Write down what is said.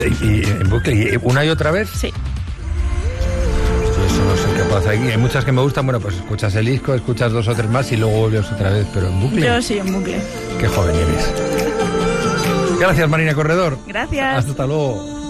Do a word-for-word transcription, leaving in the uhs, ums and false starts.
¿Y, y en bucle? ¿Y una y otra vez? Sí. Eso no soy capaz. Hay, hay muchas que me gustan, bueno, pues escuchas el disco, escuchas dos o tres más y luego vuelves otra vez, pero en bucle. Yo sí, en bucle. Qué joven eres. Gracias, Marina Corredor. Gracias. Hasta luego.